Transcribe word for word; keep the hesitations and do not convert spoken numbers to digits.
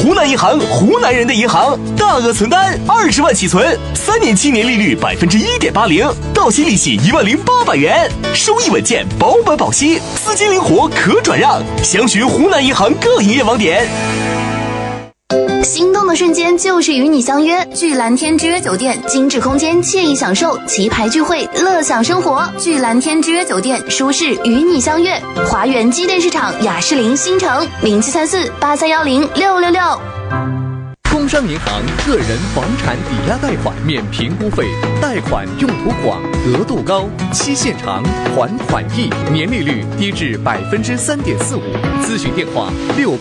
湖南银行，湖南人的银行，大额存单二十万起存，三年期年利率百分之一点八零，到期利息一万零八百元，收益稳健，保本保息，资金灵活可转让。详询湖南银行各营业网点。 心动的瞬间就是与你相约，聚蓝天之约酒店，精致空间，惬意享受，棋牌聚会，乐享生活。聚蓝天之约酒店，舒适与你相约。华源机电市场雅士林新城零七三四八三幺零六六六。 工商银行个人房产抵押贷款免评估费，贷款用途广，额度高，期限长，还款易，年利率低至百分之三点四五。咨询电话六。